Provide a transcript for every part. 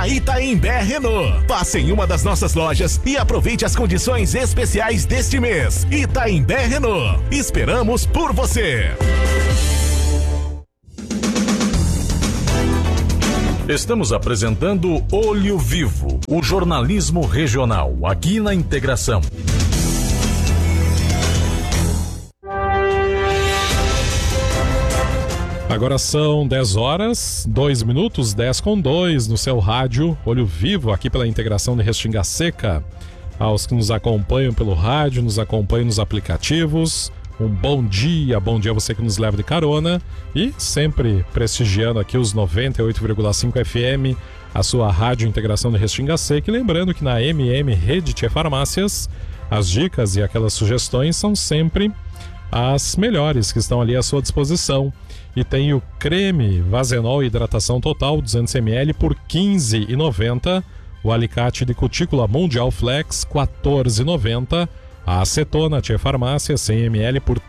Itaimbé Renault. Passe em uma das nossas lojas e aproveite as condições especiais deste mês. Itaimbé Renault. Esperamos por você. Estamos apresentando Olho Vivo, o jornalismo regional, aqui na Integração. Agora são 10 horas, 2 minutos, 10:02 no seu rádio Olho Vivo, aqui pela Integração de Restinga Seca. Aos que nos acompanham pelo rádio, nos acompanham nos aplicativos, um bom dia a você que nos leva de carona e sempre prestigiando aqui os 98,5 FM, a sua rádio Integração de Restinga Seca. E lembrando que na MM Rede Tchê Farmácias, as dicas e aquelas sugestões são sempre as melhores que estão ali à sua disposição. E tem o creme Vazenol Hidratação Total 200ml por R$ 15,90, o alicate de cutícula Mundial Flex R$ 14,90, a acetona Tchê Farmácia 100ml por R$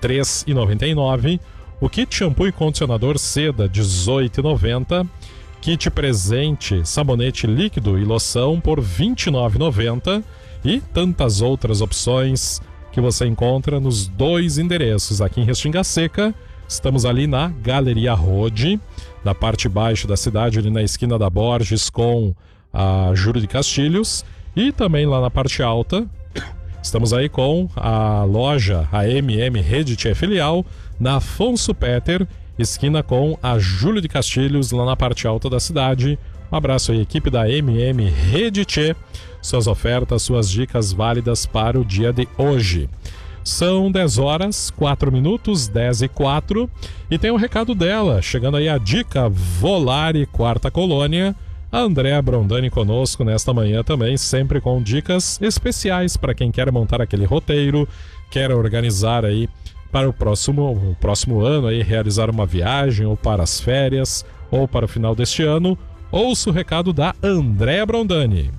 3,99, o kit shampoo e condicionador Seda R$ 18,90, kit presente sabonete líquido e loção por R$ 29,90 e tantas outras opções que você encontra nos 2 endereços aqui em Restinga Seca. Estamos ali na Galeria Rode, na parte baixa da cidade, ali na esquina da Borges com a Júlio de Castilhos, e também lá na parte alta estamos aí com a loja, a MM Rede Tchê Filial, na Afonso Peter, esquina com a Júlio de Castilhos, lá na parte alta da cidade. Um abraço aí, equipe da MM Rede Tchê, suas ofertas, suas dicas válidas para o dia de hoje. São 10 horas, 4 minutos, 10:04, e tem um recado dela, chegando aí a dica Volare Quarta Colônia, a Andréa Brondani conosco nesta manhã também, sempre com dicas especiais para quem quer montar aquele roteiro, quer organizar aí para o próximo ano, aí, realizar uma viagem, ou para as férias, ou para o final deste ano. Ouça o recado da Andréa Brondani.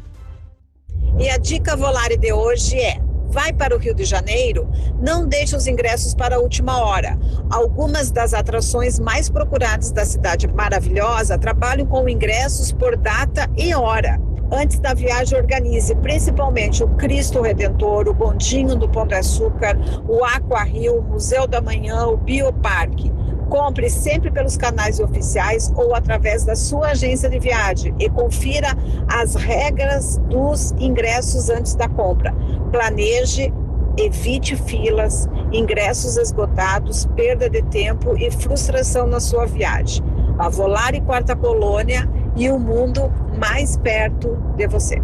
E a dica Volare de hoje é: vai para o Rio de Janeiro, não deixe os ingressos para a última hora. Algumas das atrações mais procuradas da cidade maravilhosa trabalham com ingressos por data e hora. Antes da viagem, organize principalmente o Cristo Redentor, o Bondinho do Pão de Açúcar, o Aqua Rio, o Museu da Manhã, o Bioparque. Compre sempre pelos canais oficiais ou através da sua agência de viagem e confira as regras dos ingressos antes da compra. Planeje, evite filas, ingressos esgotados, perda de tempo e frustração na sua viagem. A Volare Quarta Colônia e o mundo mais perto de você.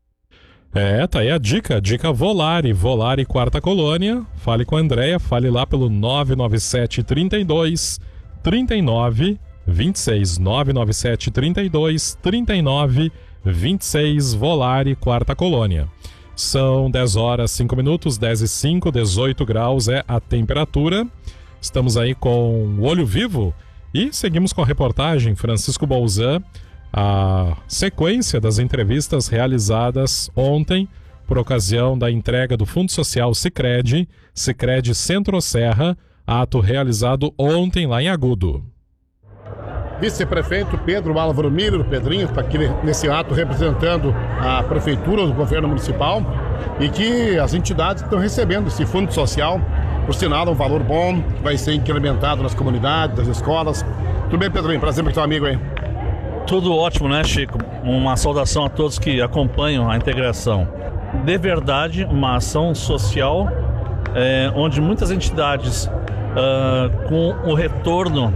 Tá aí a dica Volare Quarta Colônia. Fale com a Andréa, fale lá pelo 997 32 39 26, 997 32 39 26, Volare Quarta Colônia. São 10 horas 5 minutos, 10:05, 18 graus é a temperatura. Estamos aí com o Olho Vivo e seguimos com a reportagem Francisco Bolzan, a sequência das entrevistas realizadas ontem por ocasião da entrega do Fundo Social Sicredi Centro-Serra, ato realizado ontem lá em Agudo. Vice-prefeito Pedro Álvaro Miller, Pedrinho, está aqui nesse ato representando a prefeitura, o governo municipal, e que as entidades estão recebendo esse fundo social, por sinal, um valor bom, que vai ser incrementado nas comunidades, nas escolas. Tudo bem, Pedrinho? Prazer para o teu amigo aí. Tudo ótimo, né, Chico? Uma saudação a todos que acompanham a integração. De verdade, uma ação social onde muitas entidades, com o retorno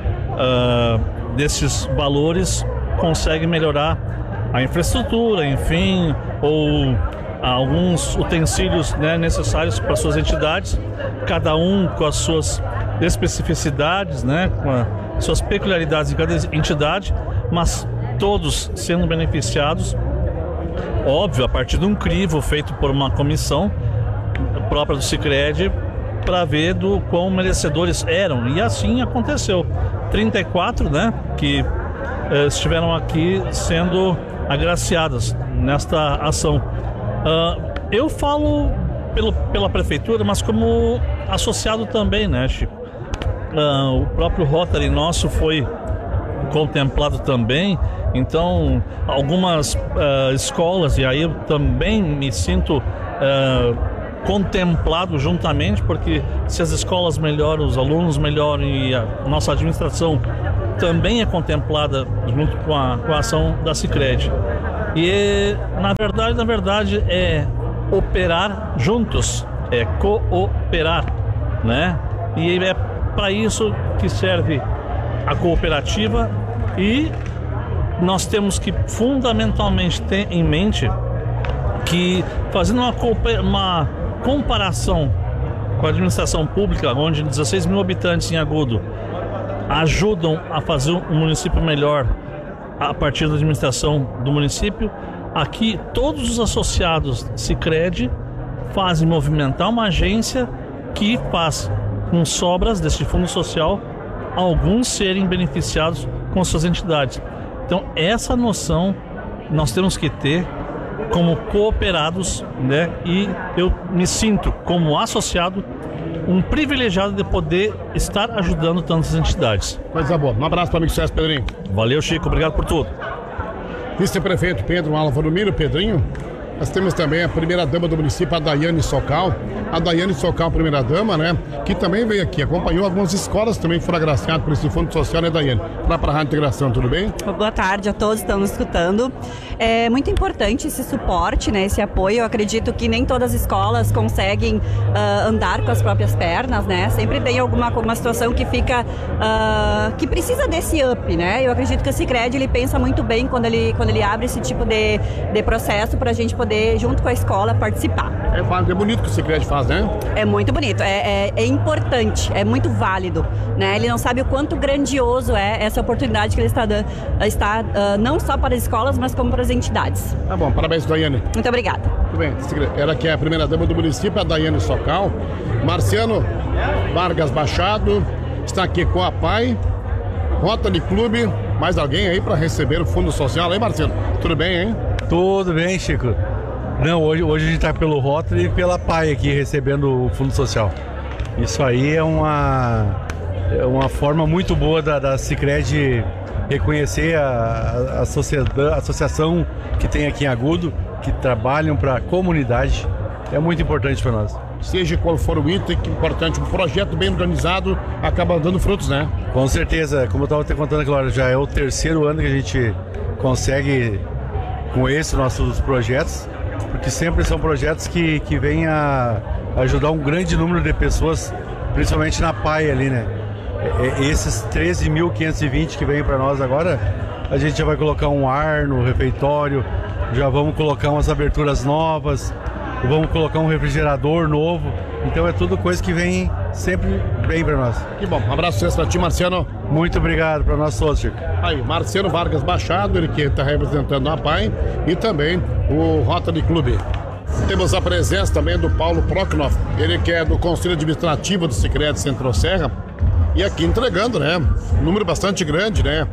desses valores, conseguem melhorar a infraestrutura, enfim, ou alguns utensílios, né, necessários para suas entidades, cada um com as suas especificidades, né, com as suas peculiaridades em cada entidade, mas todos sendo beneficiados, óbvio, a partir de um crivo feito por uma comissão própria do Sicredi para ver do quão merecedores eram, e assim aconteceu. 34, né, que estiveram aqui sendo agraciadas nesta ação. Eu falo pela prefeitura, mas como associado também, né, Chico? O próprio Rotary nosso foi contemplado também, Então, algumas escolas, e aí eu também me sinto contemplado juntamente, porque se as escolas melhoram, os alunos melhoram e a nossa administração também é contemplada junto com a ação da Sicredi. E na verdade é operar juntos, é cooperar, né? E é para isso que serve a cooperativa, e nós temos que fundamentalmente ter em mente que, fazendo uma comparação com a administração pública, onde 16 mil habitantes em Agudo ajudam a fazer um município melhor a partir da administração do município, aqui todos os associados Sicredi fazem movimentar uma agência que faz com sobras deste fundo social alguns serem beneficiados com suas entidades. Então essa noção nós temos que ter como cooperados, né? E eu me sinto, como associado, um privilegiado de poder estar ajudando tantas entidades. Coisa boa. Um abraço para o amigo César Pedrinho. Valeu, Chico. Obrigado por tudo. Vice-prefeito Pedro Álvaro Miro, Pedrinho. Nós temos também a primeira-dama do município, a Daiane Socal. A Daiane Socal, primeira-dama, né? Que também veio aqui, acompanhou algumas escolas também que foram agraciadas por esse fundo social, né, Daiane? Lá para a Rádio Integração, tudo bem? Boa tarde a todos que estão nos escutando. É muito importante esse suporte, né, esse apoio. Eu acredito que nem todas as escolas conseguem andar com as próprias pernas, né? Sempre tem alguma situação que fica, que precisa desse up, né? Eu acredito que o Sicredi, ele pensa muito bem quando ele abre esse tipo de processo para a gente poder, junto com a escola, participar. É bonito que o Sicredi faz, né? É muito bonito, é importante, é muito válido, né? Ele não sabe o quanto grandioso é essa oportunidade que ele está dando, não só para as escolas, mas como para as entidades. Tá bom, parabéns, Daiane. Muito obrigada. Muito bem, ela que é a primeira-dama do município, a Daiane Socal. Marciano Vargas Machado está aqui com a PAI, Rotary Clube. Mais alguém aí para receber o fundo social? Aí, Marciano, tudo bem, hein? Tudo bem, Chico. Não, hoje a gente está pelo Rotary e pela PAI aqui recebendo o fundo social. Isso aí é uma forma muito boa da Sicredi reconhecer a associação que tem aqui em Agudo, que trabalham para a comunidade. É muito importante para nós. Seja qual for o item, que é importante, um projeto bem organizado acaba dando frutos, né? Com certeza, como eu estava te contando agora, já é o terceiro ano que a gente consegue com esses nossos projetos, porque sempre são projetos que vêm a ajudar um grande número de pessoas, principalmente na PAI ali, né? Esses 13.520 que vêm para nós agora, a gente já vai colocar um ar no refeitório, já vamos colocar umas aberturas novas, vamos colocar um refrigerador novo. Então é tudo coisa que vem sempre bem para nós. Que bom, um abraço para ti, Marciano. Muito obrigado para nós todos, Chico. Aí, Marciano Vargas Machado, ele que está representando a PAI e também o Rotary Clube. Temos a presença também do Paulo Proknoff, ele que é do Conselho Administrativo do Sicredi Centro-Serra, e aqui entregando, né, um número bastante grande, né,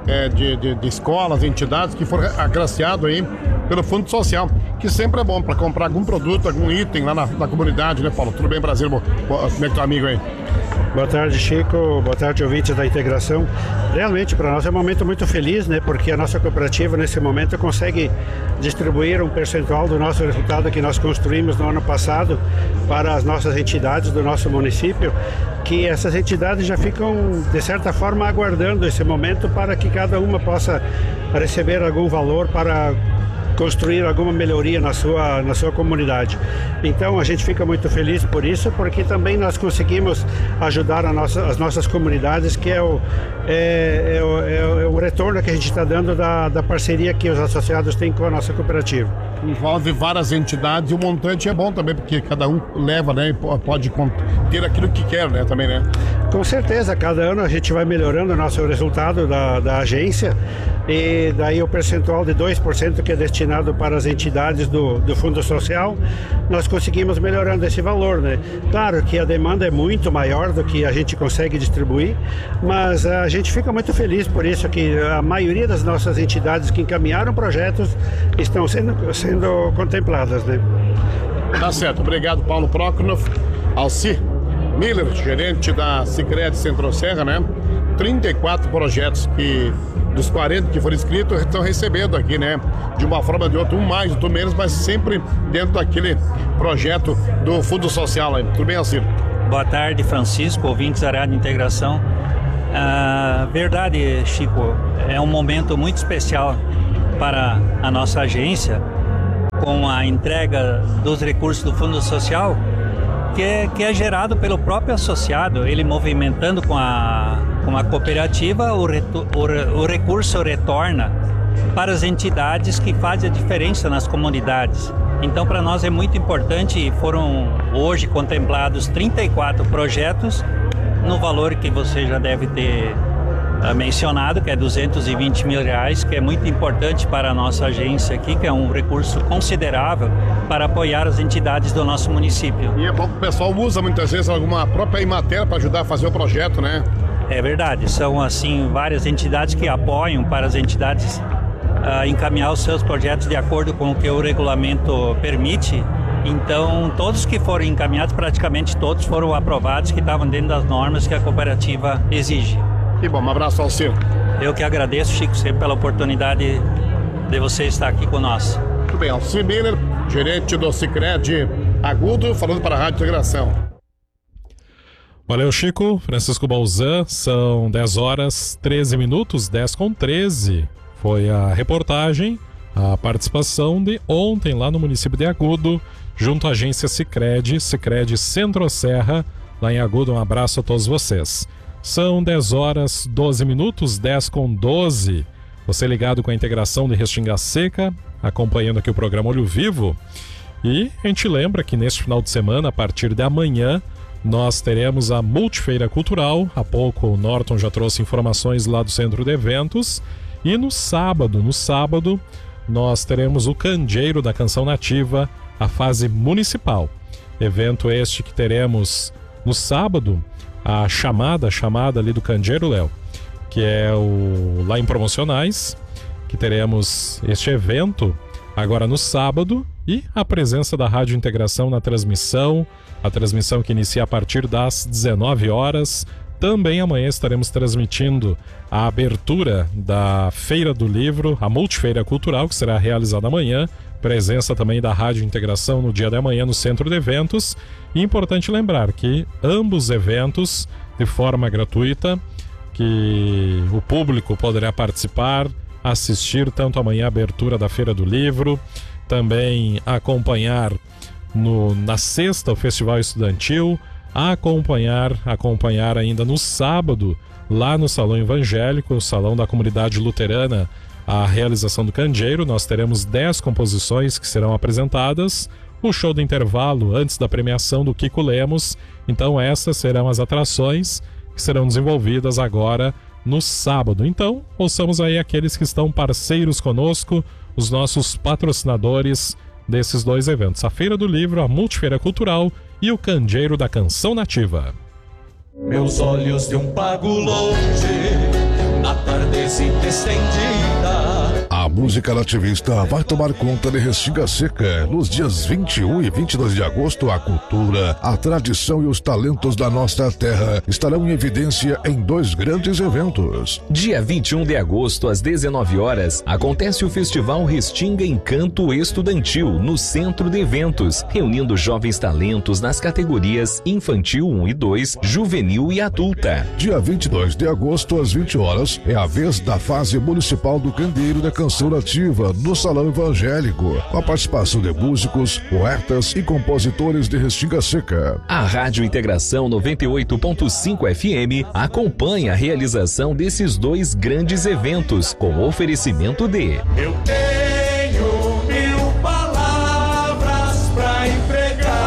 de escolas, entidades que foram agraciados aí pelo Fundo Social, que sempre é bom para comprar algum produto, algum item lá na comunidade, né, Paulo? Tudo bem, Brasil? Como é que tá, amigo aí? Boa tarde, Chico. Boa tarde, ouvintes da Integração. Realmente, para nós é um momento muito feliz, né? Porque a nossa cooperativa, nesse momento, consegue distribuir um percentual do nosso resultado que nós construímos no ano passado para as nossas entidades do nosso município, que essas entidades já ficam, de certa forma, aguardando esse momento para que cada uma possa receber algum valor para construir alguma melhoria na sua comunidade. Então a gente fica muito feliz por isso, porque também nós conseguimos ajudar as nossas comunidades, que é o retorno que a gente está dando da parceria que os associados têm com a nossa cooperativa. Envolve várias entidades e o montante é bom também, porque cada um leva, né, e pode ter aquilo que quer, né, também, né? Com certeza, cada ano a gente vai melhorando o nosso resultado da agência, e daí o percentual de 2% que é destinado para as entidades do Fundo Social, nós conseguimos melhorando esse valor, né? Claro que a demanda é muito maior do que a gente consegue distribuir, mas a gente fica muito feliz por isso, que a maioria das nossas entidades que encaminharam projetos estão sendo contempladas, né? Tá certo, obrigado, Paulo Proknoff. Alci Miller, gerente da Sicredi Centro-Serra, né? 34 projetos que dos 40 que foram inscritos estão recebendo aqui, né? De uma forma ou de outra, um mais, outro menos, mas sempre dentro daquele projeto do Fundo Social. Tudo bem, Alcir? Boa tarde, Francisco, ouvintes da Rádio Integração. Verdade, Chico, é um momento muito especial para a nossa agência, com a entrega dos recursos do Fundo Social, que é gerado pelo próprio associado. Ele movimentando com a cooperativa, o recurso retorna para as entidades que fazem a diferença nas comunidades. Então, para nós é muito importante, foram hoje contemplados 34 projetos, no valor que você já deve ter mencionado, que é R$220 mil, que é muito importante para a nossa agência aqui, que é um recurso considerável para apoiar as entidades do nosso município. E é bom que o pessoal usa muitas vezes alguma própria Emater para ajudar a fazer o projeto, né? É verdade, são assim várias entidades que apoiam para as entidades encaminhar os seus projetos de acordo com o que o regulamento permite. Então, todos que foram encaminhados, praticamente todos foram aprovados, que estavam dentro das normas que a cooperativa exige. Que bom, um abraço ao senhor. Eu que agradeço, Chico, sempre pela oportunidade de você estar aqui conosco. Muito bem, Alcir Miller, gerente do Sicredi Agudo, falando para a Rádio Integração. Valeu, Chico. Francisco Balzan, são 10 horas 13 minutos, 10:13. Foi a reportagem, a participação de ontem lá no município de Agudo, junto à agência Sicredi Centro-Serra, lá em Agudo. Um abraço a todos vocês. São 10 horas 12 minutos, 10:12. Você ligado com a integração de Restinga Seca, acompanhando aqui o programa Olho Vivo. E a gente lembra que neste final de semana, a partir de amanhã, nós teremos a Multifeira Cultural. Há pouco o Norton já trouxe informações lá do Centro de Eventos. E no sábado, nós teremos o Candeeiro da Canção Nativa, a fase municipal. Evento este que teremos no sábado, a chamada ali do Candeeiro, Léo, que é lá em Promocionais, que teremos este evento agora no sábado, e a presença da Rádio Integração na transmissão, a transmissão que inicia a partir das 19 horas. Também amanhã estaremos transmitindo a abertura da Feira do Livro, a Multifeira Cultural, que será realizada amanhã. Presença também da Rádio Integração no dia de amanhã no Centro de Eventos. E importante lembrar que ambos eventos, de forma gratuita, que o público poderá participar, assistir tanto amanhã a abertura da Feira do Livro, também acompanhar na sexta o Festival Estudantil, acompanhar ainda no sábado, lá no Salão Evangélico, o Salão da Comunidade Luterana, a realização do Candeeiro. Nós teremos 10 composições que serão apresentadas, o show do intervalo antes da premiação do Kiko Lemos. Então essas serão as atrações que serão desenvolvidas agora no sábado. Então, ouçamos aí aqueles que estão parceiros conosco, os nossos patrocinadores desses dois eventos, a Feira do Livro, a Multifeira Cultural e o Candeeiro da Canção Nativa. Meus olhos de um pago longe, na tardecita estendida. A música nativista vai tomar conta de Restinga Seca. Nos dias 21 e 22 de agosto, a cultura, a tradição e os talentos da nossa terra estarão em evidência em 2 grandes eventos. Dia 21 de agosto, às 19 horas, acontece o Festival Restinga Encanto Estudantil, no Centro de Eventos, reunindo jovens talentos nas categorias Infantil 1 e 2, Juvenil e Adulta. Dia 22 de agosto, às 20 horas, é a vez da fase municipal do Candeeiro da Canção Nativa, no Salão Evangélico, com a participação de músicos, poetas e compositores de Restinga Seca. A Rádio Integração 98.5 FM acompanha a realização desses 2 grandes eventos, com oferecimento de... Eu tenho 1000 palavras pra empregar.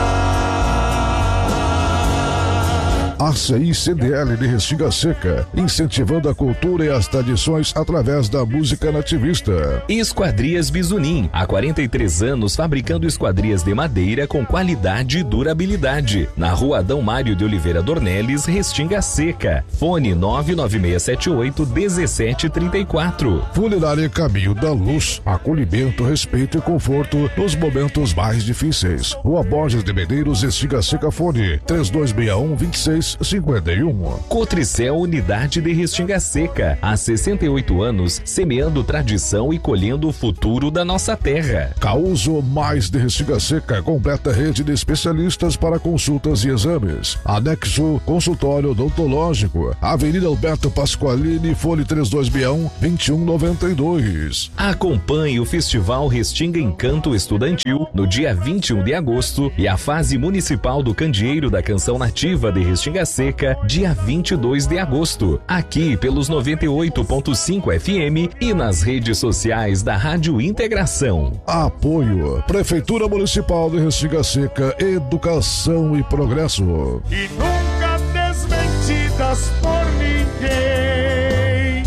ACI CDL de Restinga Seca, incentivando a cultura e as tradições através da música nativista. Esquadrias Bisunim, há 43 anos fabricando esquadrias de madeira com qualidade e durabilidade. Na Rua Adão Mário de Oliveira Dornelles, Restinga Seca. Fone 99678-1734. Funerária Caminho da Luz, acolhimento, respeito e conforto nos momentos mais difíceis. Rua Borges de Medeiros, Restinga Seca. Fone 3261-26 3251. Cotricel Unidade de Restinga Seca. Há 68 anos, semeando tradição e colhendo o futuro da nossa terra. Causo Mais de Restinga Seca, completa rede de especialistas para consultas e exames. Anexo Consultório Odontológico, Avenida Alberto Pasqualini, Fole 3261-2192. Acompanhe o Festival Restinga Encanto Estudantil no dia 21 de agosto e a fase municipal do Candeeiro da Canção Nativa de Restinga Seca, dia 22 de agosto, aqui pelos 98.5 FM e nas redes sociais da Rádio Integração. Apoio Prefeitura Municipal de Restinga Seca, Educação e Progresso. E nunca desmentidas por ninguém.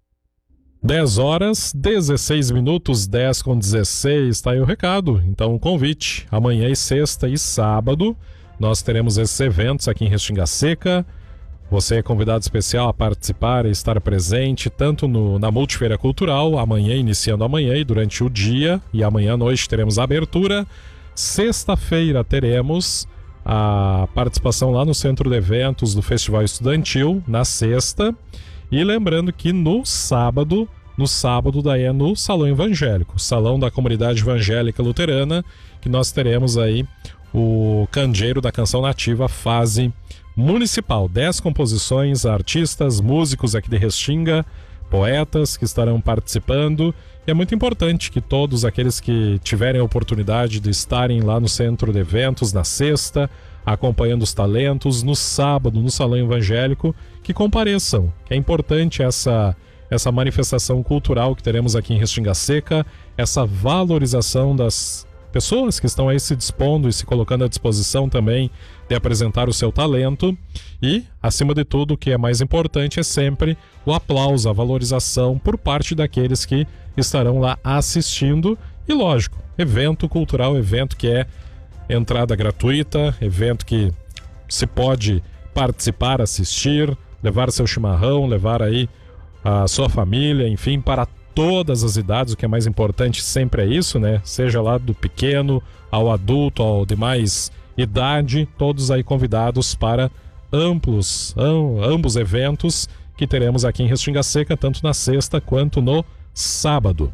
10 horas, 16 minutos, 10:16, tá aí o recado. Então o convite, amanhã e sexta e sábado, nós teremos esses eventos aqui em Restinga Seca. Você é convidado especial a participar e estar presente tanto na Multifeira Cultural, amanhã, iniciando amanhã e durante o dia, e amanhã à noite teremos a abertura. Sexta-feira teremos a participação lá no Centro de Eventos do Festival Estudantil, na sexta. E lembrando que no sábado daí é no Salão Evangélico, Salão da Comunidade Evangélica Luterana, que nós teremos aí o Candeeiro da Canção Nativa, fase municipal. 10 composições, artistas, músicos aqui de Restinga, poetas que estarão participando. E é muito importante que todos aqueles que tiverem a oportunidade de estarem lá no Centro de Eventos na sexta, acompanhando os talentos, no sábado, no Salão Evangélico, que compareçam. É importante essa manifestação cultural que teremos aqui em Restinga Seca, essa valorização das pessoas que estão aí se dispondo e se colocando à disposição também de apresentar o seu talento. E, acima de tudo, o que é mais importante é sempre o aplauso, a valorização por parte daqueles que estarão lá assistindo. E, lógico, evento cultural, evento que é entrada gratuita, evento que se pode participar, assistir, levar seu chimarrão, levar aí a sua família, enfim, para todas as idades. O que é mais importante sempre é isso, né? Seja lá do pequeno ao adulto, ao de mais idade, todos aí convidados para ambos eventos que teremos aqui em Restinga Seca, tanto na sexta quanto no sábado.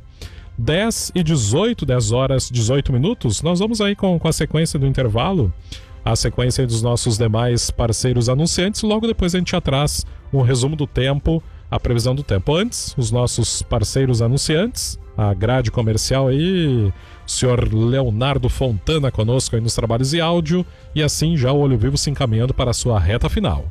10h18, 10 horas 18 minutos, nós vamos aí com a sequência do intervalo, a sequência dos nossos demais parceiros anunciantes. Logo depois a gente já traz um resumo do tempo, a previsão do tempo. Antes, os nossos parceiros anunciantes, a grade comercial aí, o senhor Leonardo Fontana conosco aí nos trabalhos de áudio, e assim já o Olho Vivo se encaminhando para a sua reta final.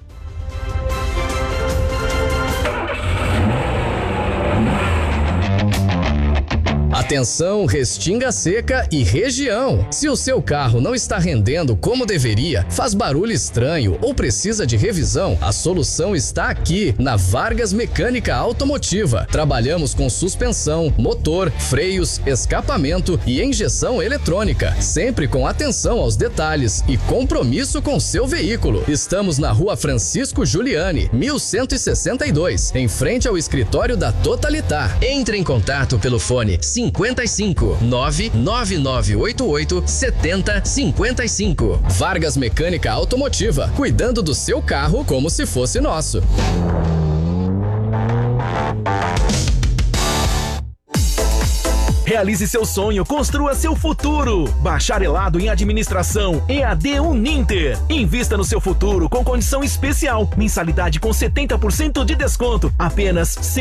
Atenção, Restinga Seca e região. Se o seu carro não está rendendo como deveria, faz barulho estranho ou precisa de revisão, a solução está aqui, na Vargas Mecânica Automotiva. Trabalhamos com suspensão, motor, freios, escapamento e injeção eletrônica, sempre com atenção aos detalhes e compromisso com seu veículo. Estamos na Rua Francisco Giuliani, 1162, em frente ao escritório da Totalitar. Entre em contato pelo fone 55 99988 7055. Vargas Mecânica Automotiva, cuidando do seu carro como se fosse nosso. Realize seu sonho, construa seu futuro. Bacharelado em Administração, EAD Uninter. Invista no seu futuro com condição especial. Mensalidade com 70% de desconto. Apenas R$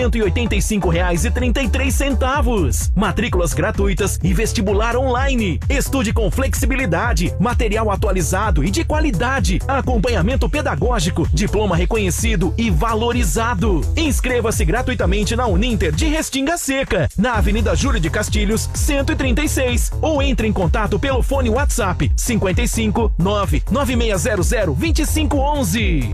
185,33. Matrículas gratuitas e vestibular online. Estude com flexibilidade, material atualizado e de qualidade. Acompanhamento pedagógico, diploma reconhecido e valorizado. Inscreva-se gratuitamente na Uninter de Restinga Seca, na Avenida Júlio de Castilhos 136, ou entre em contato pelo fone WhatsApp 55 99600 2511.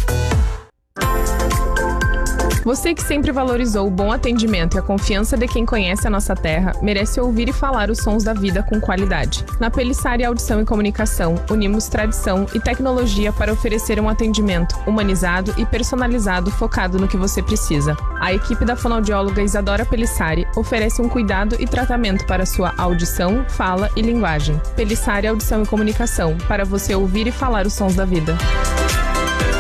Você que sempre valorizou o bom atendimento e a confiança de quem conhece a nossa terra, merece ouvir e falar os sons da vida com qualidade. Na Pelissari Audição e Comunicação, unimos tradição e tecnologia para oferecer um atendimento humanizado e personalizado focado no que você precisa. A equipe da fonoaudióloga Isadora Pelissari oferece um cuidado e tratamento para sua audição, fala e linguagem. Pelissari Audição e Comunicação, para você ouvir e falar os sons da vida.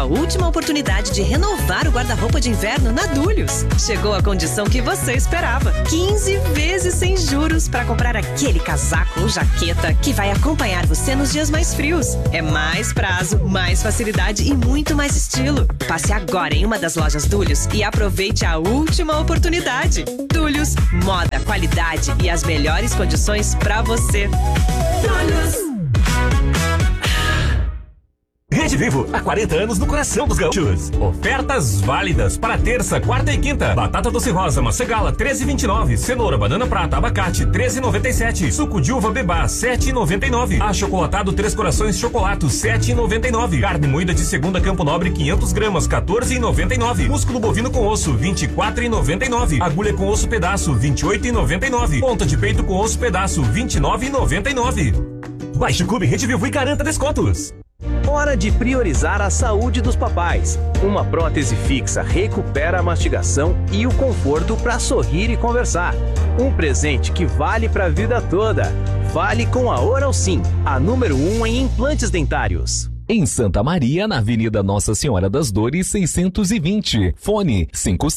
sua última oportunidade de renovar o guarda-roupa de inverno na Dúlios. Chegou a condição que você esperava. 15 vezes sem juros para comprar aquele casaco ou jaqueta que vai acompanhar você nos dias mais frios. É mais prazo, mais facilidade e muito mais estilo. Passe agora em uma das lojas Dúlios e aproveite a última oportunidade. Dúlios, moda, qualidade e as melhores condições para você. Dúlios. Rede Vivo, há 40 anos no coração dos gaúchos. Ofertas válidas para terça, quarta e quinta. Batata doce rosa, macegala, 13,29. Cenoura, banana prata, abacate, 13,97. Suco de uva Bebá, 7,99. Achocolatado Três Corações Chocolato, 7,99. Carne moída de segunda Campo Nobre, 500 gramas, 14,99. Músculo bovino com osso, 24,99. Agulha com osso pedaço, 28,99. Ponta de peito com osso pedaço, 29,99. Baixe o Clube Rede Vivo e garanta descontos. Hora de priorizar a saúde dos papais. Uma prótese fixa recupera a mastigação e o conforto para sorrir e conversar. Um presente que vale para a vida toda. Vale com a Oral Sim, a número 1 em implantes dentários. Em Santa Maria, na Avenida Nossa Senhora das Dores, 620. Fone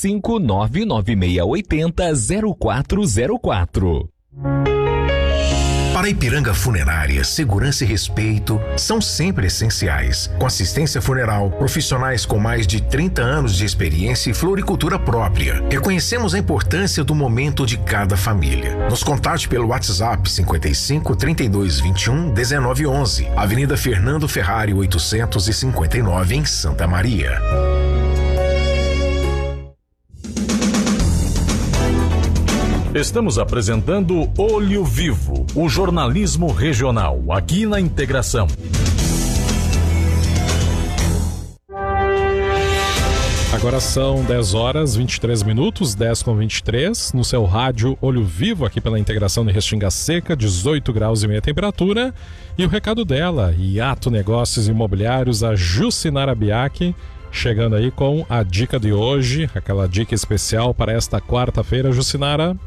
55996800404. Para Ipiranga Funerária, segurança e respeito são sempre essenciais. Com assistência funeral, profissionais com mais de 30 anos de experiência e floricultura própria. Reconhecemos a importância do momento de cada família. Nos contate pelo WhatsApp 55 32 21 19 11, Avenida Fernando Ferrari 859 em Santa Maria. Estamos apresentando Olho Vivo, o jornalismo regional, aqui na Integração. Agora são 10 horas 23 minutos, 10:23, no seu rádio Olho Vivo, aqui pela Integração de Restinga Seca, 18 graus e meia temperatura. E o recado dela, Iato Negócios Imobiliários, a Jucinara Biaki, chegando aí com a dica de hoje, aquela dica especial para esta quarta-feira, Jucinara.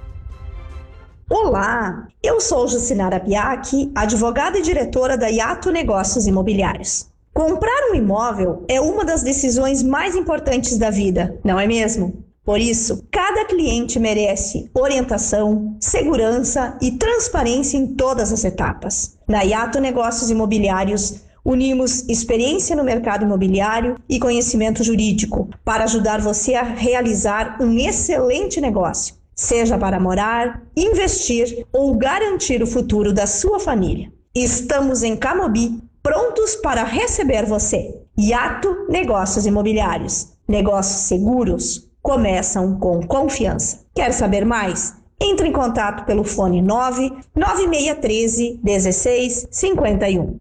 Olá, eu sou Jucinara Biaki, advogada e diretora da Iato Negócios Imobiliários. Comprar um imóvel é uma das decisões mais importantes da vida, não é mesmo? Por isso, cada cliente merece orientação, segurança e transparência em todas as etapas. Na Iato Negócios Imobiliários, unimos experiência no mercado imobiliário e conhecimento jurídico para ajudar você a realizar um excelente negócio, seja para morar, investir ou garantir o futuro da sua família. Estamos em Camobi, prontos para receber você. Iato Negócios Imobiliários. Negócios seguros começam com confiança. Quer saber mais? Entre em contato pelo fone 99613 1651.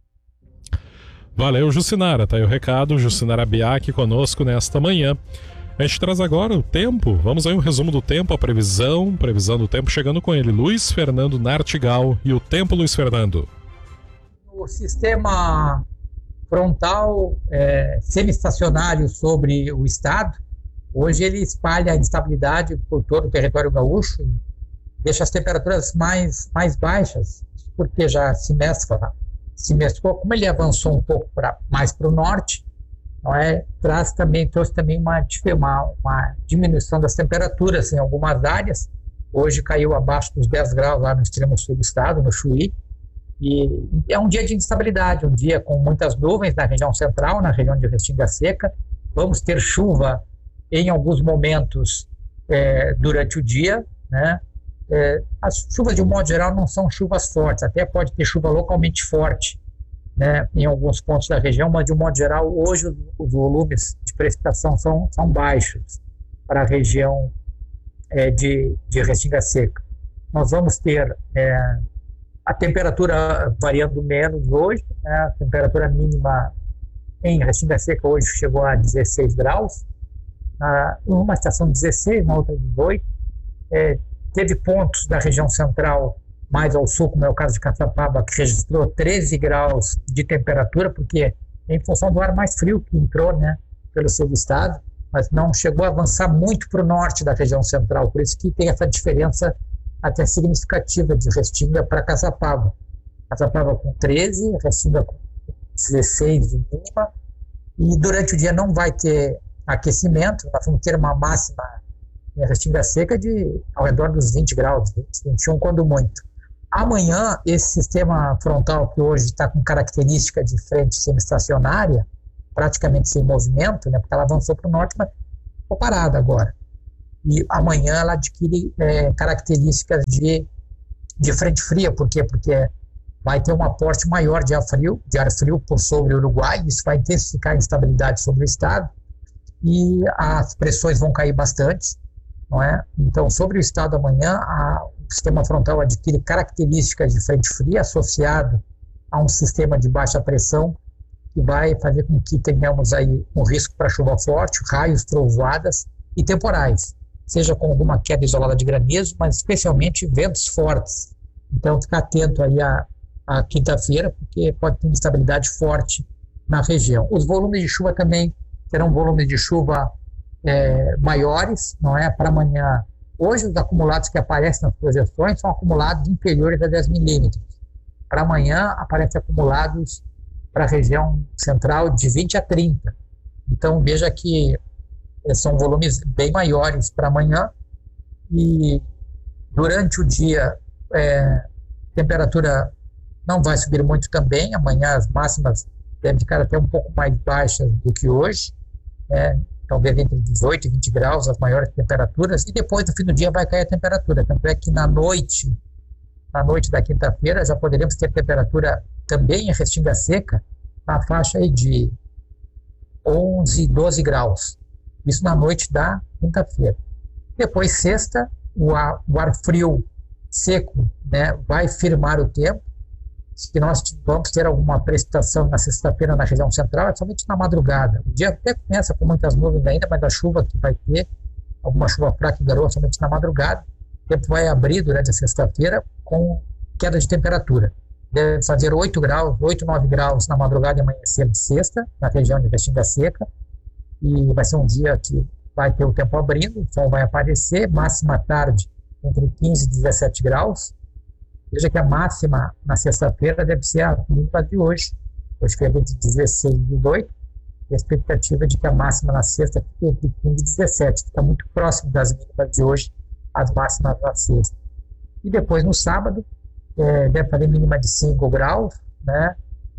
Valeu, Jucinara. Tá aí o recado. Jucinara Biaki conosco nesta manhã. A gente traz agora o tempo. Vamos aí um resumo do tempo, a previsão do tempo, chegando com ele, Luiz Fernando Nartigal. E o tempo, Luiz Fernando? O sistema frontal semi-estacionário sobre o estado, hoje ele espalha a instabilidade por todo o território gaúcho, deixa as temperaturas mais baixas, porque já se mesclou, como ele avançou um pouco mais para o norte, trouxe também uma diminuição das temperaturas em algumas áreas. Hoje caiu abaixo dos 10 graus lá no extremo sul do estado, no Chuí, e é um dia de instabilidade, um dia com muitas nuvens na região central, na região de Restinga Seca. Vamos ter chuva em alguns momentos durante o dia, né? As chuvas, de um modo geral, não são chuvas fortes, até pode ter chuva localmente forte, né, em alguns pontos da região, mas de um modo geral, hoje os volumes de precipitação são baixos para a região de Restinga Seca. Nós vamos ter a temperatura variando menos hoje, né, a temperatura mínima em Restinga Seca hoje chegou a 16 graus, uma estação 16, na outra 18. Teve pontos da região central mais ao sul, como é o caso de Caçapava, que registrou 13 graus de temperatura, porque em função do ar mais frio que entrou, né, pelo sul do estado, mas não chegou a avançar muito para o norte da região central, por isso que tem essa diferença até significativa de Restinga para Caçapava. Caçapava com 13, Restinga com 16 de mínima, E durante o dia não vai ter aquecimento, nós vamos ter uma máxima em Restinga Seca de ao redor dos 20 graus, 20, 21 quando muito. Amanhã, esse sistema frontal que hoje está com característica de frente semi-estacionária, praticamente sem movimento, né, porque ela avançou para o norte, mas ficou parada agora. E amanhã ela adquire características de frente fria. Por quê? Porque vai ter um aporte maior de ar frio por sobre o Uruguai, isso vai intensificar a instabilidade sobre o estado, e as pressões vão cair bastante, não é? Então, sobre o estado amanhã, o sistema frontal adquire características de frente fria associado a um sistema de baixa pressão que vai fazer com que tenhamos aí um risco para chuva forte, raios, trovoadas e temporais, seja com alguma queda isolada de granizo, mas especialmente ventos fortes. Então, ficar atento aí à quinta-feira, porque pode ter instabilidade forte na região. Os volumes de chuva também serão volumes de chuva maiores, não é? Para amanhã. Hoje, os acumulados que aparecem nas projeções são acumulados inferiores a 10 milímetros. Para amanhã, aparecem acumulados para a região central de 20 a 30. Então, veja que são volumes bem maiores para amanhã. E durante o dia, temperatura não vai subir muito também. Amanhã as máximas devem ficar até um pouco mais baixas do que hoje, talvez entre 18 e 20 graus as maiores temperaturas, e depois no fim do dia vai cair a temperatura. Tanto é que na noite da quinta-feira já poderemos ter temperatura também em Restinga Seca na faixa aí de 11, 12 graus. Isso na noite da quinta-feira. Depois, sexta, o ar frio seco, né, vai firmar o tempo. Se nós vamos ter alguma precipitação na sexta-feira na região central, é somente na madrugada. O dia até começa com muitas nuvens ainda, mas a chuva que vai ter, alguma chuva fraca e garoa, somente na madrugada. O tempo vai abrir durante a sexta-feira com queda de temperatura. Deve fazer 8 graus, 8, 9 graus na madrugada e amanhecer de sexta, na região de Restinga Seca. E vai ser um dia que vai ter o tempo abrindo, o sol vai aparecer, máxima à tarde entre 15 e 17 graus. Veja que a máxima na sexta-feira deve ser a mínima de hoje. Hoje foi entre 16 e 18. E a expectativa é de que a máxima na sexta fique entre 15 e 17. Fica muito próximo das mínimas de hoje, as máximas na sexta. E depois no sábado, deve fazer mínima de 5 graus, né?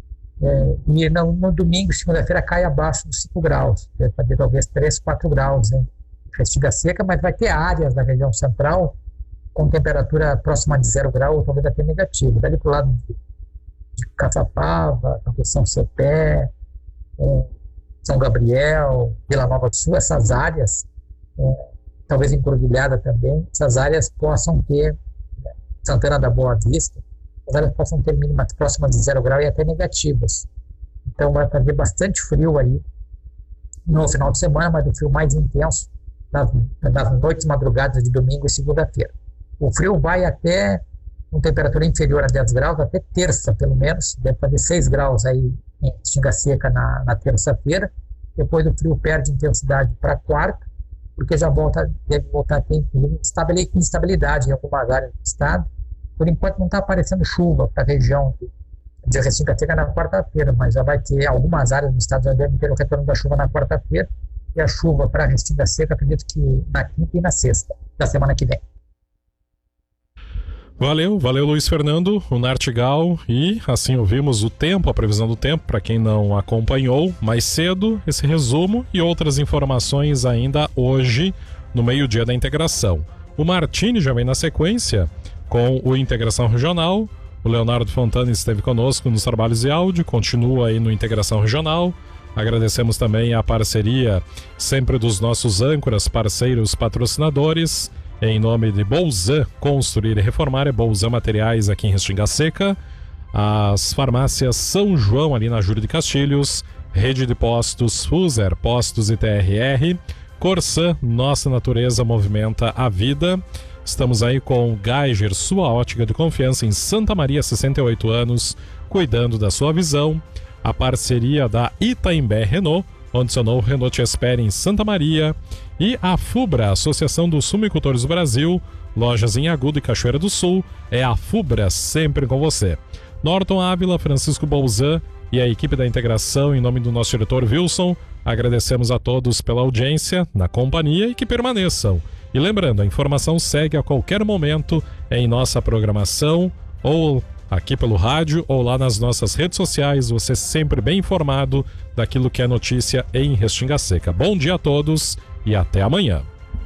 E no domingo, segunda-feira, cai abaixo dos 5 graus. Deve fazer talvez 3, 4 graus em Restinga Seca, mas vai ter áreas da região central com temperatura próxima de 0 grau, ou talvez até negativo. Dali para o lado de Caçapava, talvez São Cepé, São Gabriel, Vila Nova do Sul, essas áreas, talvez Encruzilhada também, essas áreas possam ter, Santana da Boa Vista, as áreas possam ter mínimas próximas de 0 grau e até negativas. Então vai fazer bastante frio aí no final de semana, mas o frio mais intenso nas noites e madrugadas de domingo e segunda-feira. O frio vai até com temperatura inferior a 10 graus, até terça pelo menos, deve fazer 6 graus aí em Restinga Seca na terça-feira. Depois o frio perde intensidade para quarta, porque deve voltar a ter instabilidade em algumas áreas do estado. Por enquanto não está aparecendo chuva para a região de Restinga Seca na quarta-feira, mas já vai ter algumas áreas do estado já devem ter o retorno da chuva na quarta-feira, e a chuva para a Restinga Seca acredito que na quinta e na sexta da semana que vem. Valeu Luiz Fernando, o Nartigal, e assim ouvimos o tempo, a previsão do tempo, para quem não acompanhou mais cedo, esse resumo e outras informações ainda hoje no meio-dia da integração. O Martini já vem na sequência com o Integração Regional, o Leonardo Fontana esteve conosco nos trabalhos de áudio, continua aí no Integração Regional. Agradecemos também a parceria sempre dos nossos âncoras, parceiros, patrocinadores. Em nome de Bolzan Construir e Reformar, é Bolzan Materiais aqui em Restinga Seca, as farmácias São João ali na Júlio de Castilhos, Rede de Postos Fuser, Postos e TRR, Corsan, Nossa Natureza Movimenta a Vida. Estamos aí com Geiger, sua ótica de confiança em Santa Maria, 68 anos, cuidando da sua visão. A parceria da Itaimbé Renault, onde seu novo Renault te espera em Santa Maria. E a FUBRA, Associação dos Sumicultores do Brasil, lojas em Agudo e Cachoeira do Sul, é a FUBRA sempre com você. Norton Ávila, Francisco Bolzan e a equipe da integração, em nome do nosso diretor Wilson, agradecemos a todos pela audiência, na companhia e que permaneçam. E lembrando, a informação segue a qualquer momento em nossa programação, ou aqui pelo rádio, ou lá nas nossas redes sociais, você sempre bem informado daquilo que é notícia em Restinga Seca. Bom dia a todos e até amanhã.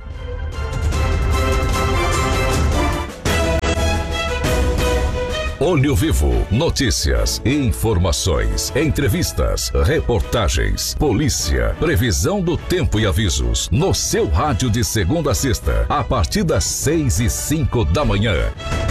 Olho Vivo, notícias, informações, entrevistas, reportagens, polícia, previsão do tempo e avisos, no seu rádio de segunda a sexta, a partir das 6:05 da manhã.